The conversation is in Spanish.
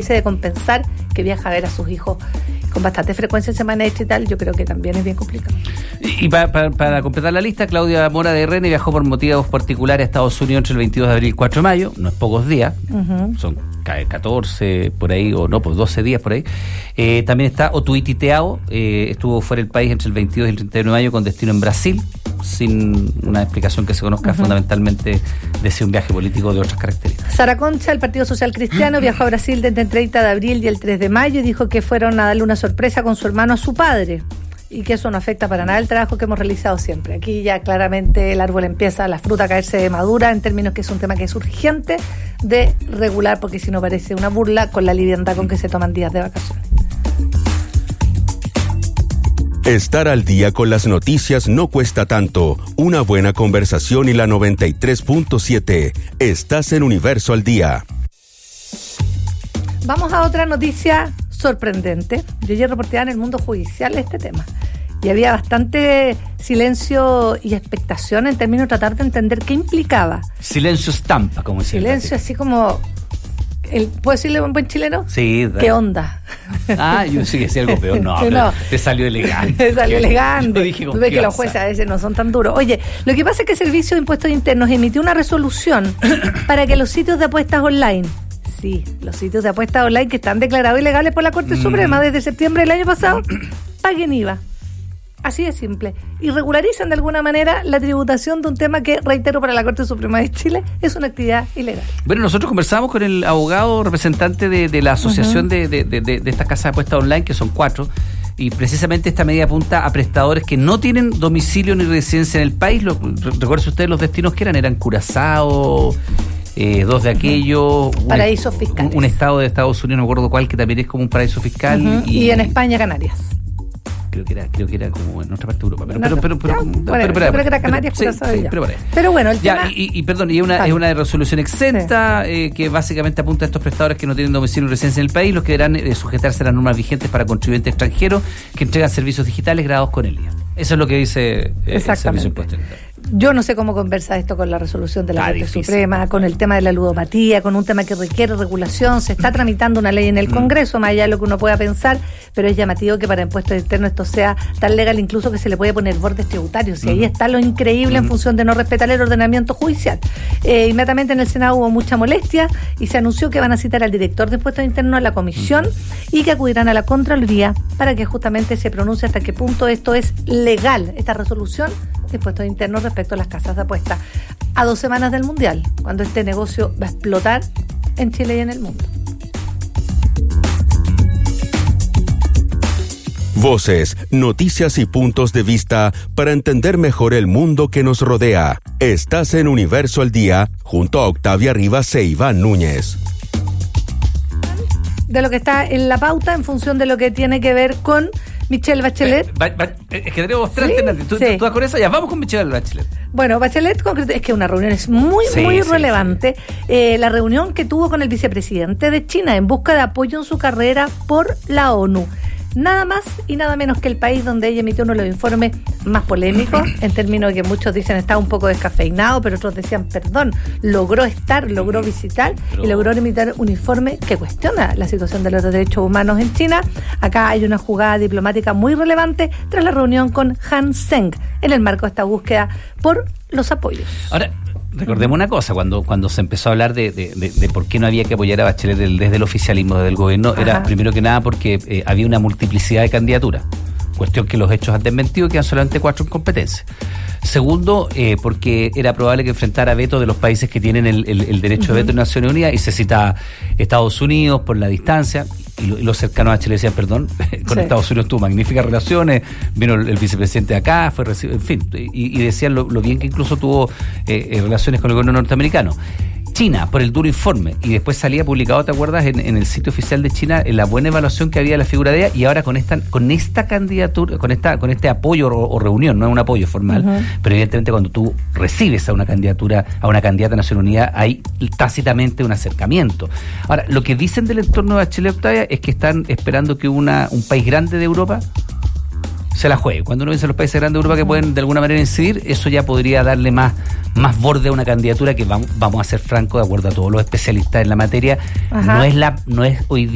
permitirse de compensar que viaja a ver a sus hijos con bastante frecuencia en semana extra y tal, yo creo que también es bien complicado. Y para completar la lista, Claudia Mora de RN viajó por motivos particulares a Estados Unidos entre el 22 de abril y el 4 de mayo, no es pocos días, son 14 por ahí, o no, pues 12 días por ahí. También está Otuiti Teao, estuvo fuera del país entre el 22 y el 31 de mayo con destino en Brasil, sin una explicación que se conozca fundamentalmente de si un viaje político de otras características. Sara Concha, el Partido Social Cristiano, viajó a Brasil desde el 30 de abril y el 3 de mayo y dijo que fueron a darle una sorpresa con su hermano a su padre y que eso no afecta para nada el trabajo que hemos realizado siempre. Aquí ya claramente el árbol empieza, la fruta a caerse madura, en términos que es un tema que es urgente de regular, porque si no parece una burla con la liviandad con que se toman días de vacaciones. Estar al día con las noticias no cuesta tanto. Una buena conversación y la 93.7. Estás en Universo al Día. Vamos a otra noticia sorprendente. Yo ayer reporteaba en el mundo judicial este tema y había bastante silencio y expectación en términos de tratar de entender qué implicaba. Silencio estampa, como decía. Silencio así como... ¿Puedo decirle un buen chileno? Sí. Dale. ¿Qué onda? Yo sí que decía algo peor. No. Te salió elegante. Te salió elegante. Dije tú ves que los jueces a veces no son tan duros. Oye, lo que pasa es que el Servicio de Impuestos Internos emitió una resolución para que los sitios de apuestas online, sí, los sitios de apuestas online que están declarados ilegales por la Corte Suprema desde septiembre del año pasado, paguen IVA. Así de simple. Y regularizan de alguna manera la tributación de un tema que, reitero, para la Corte Suprema de Chile es una actividad ilegal. Bueno, nosotros conversamos con el abogado representante de la asociación de estas casas de apuestas online, que son 4, y precisamente esta medida apunta a prestadores que no tienen domicilio ni residencia en el país. Recuerden ustedes los destinos que eran Curazao, 2 de aquellos, paraísos fiscales. Un estado de Estados Unidos, no me acuerdo cuál, que también es como un paraíso fiscal. Y en España, Canarias. Creo que era como en otra parte de Europa, creo que era Canarias, pero bueno, el tema... Perdón, es una resolución exenta, que básicamente apunta a estos prestadores que no tienen domicilio y residencia en el país, los que deberán sujetarse a las normas vigentes para contribuyentes extranjeros que entregan servicios digitales grabados con el IVA. Eso es lo que dice el Servicio de Impuestos Internos. Yo no sé cómo conversa esto con la resolución de la Corte Suprema, con el tema de la ludopatía, con un tema que requiere regulación. Se está tramitando una ley en el Congreso, más allá de lo que uno pueda pensar, pero es llamativo que para impuestos internos esto sea tan legal incluso que se le puede poner bordes tributarios. Y ahí está lo increíble en función de no respetar el ordenamiento judicial. Inmediatamente en el Senado hubo mucha molestia y se anunció que van a citar al director de impuestos internos a la comisión y que acudirán a la Contraloría para que justamente se pronuncie hasta qué punto esto es legal, esta resolución de impuestos internos respecto a las casas de apuestas a 2 semanas del Mundial, cuando este negocio va a explotar en Chile y en el mundo. Voces, noticias y puntos de vista para entender mejor el mundo que nos rodea. Estás en Universo al Día junto a Octavia Rivas e Iván Núñez. De lo que está en la pauta en función de lo que tiene que ver con Michelle Bachelet. Es que tenemos 3 alternativas. ¿Tú vas con eso? Ya, vamos con Michelle Bachelet. Bueno, Bachelet es que una reunión es muy relevante. La reunión que tuvo con el vicepresidente de China en busca de apoyo en su carrera por la ONU. Nada más y nada menos que el país donde ella emitió uno de los informes más polémicos, en términos de que muchos dicen está un poco descafeinado, pero otros decían, logró visitar y logró emitir un informe que cuestiona la situación de los derechos humanos en China. Acá hay una jugada diplomática muy relevante tras la reunión con Han Zheng en el marco de esta búsqueda por los apoyos. Ahora, recordemos una cosa, cuando se empezó a hablar de por qué no había que apoyar a Bachelet desde el oficialismo, desde el gobierno, era primero que nada porque había una multiplicidad de candidaturas, cuestión que los hechos han desmentido, quedan solamente 4 en competencia. Segundo, porque era probable que enfrentara veto de los países que tienen el derecho de veto en Naciones Unidas, y se cita Estados Unidos por la distancia, y los cercanos a Chile decían, con Estados Unidos tuvo magníficas relaciones, vino el vicepresidente de acá, fue recibido, en fin, y decían lo bien que incluso tuvo relaciones con el gobierno norteamericano. China, por el duro informe, y después salía publicado, ¿te acuerdas?, en el sitio oficial de China, en la buena evaluación que había de la figura de ella, y ahora con esta candidatura, con este apoyo o reunión, no es un apoyo formal, pero evidentemente cuando tú recibes a una candidata a Naciones Unidas, hay tácitamente un acercamiento. Ahora, lo que dicen del entorno de Bachelet, Octavia, es que están esperando que un país grande de Europa se la juegue. Cuando uno piensa en los países grandes de Europa que pueden de alguna manera incidir, eso ya podría darle más borde a una candidatura que, vamos a ser francos, de acuerdo a todos los especialistas en la materia, no es hoy día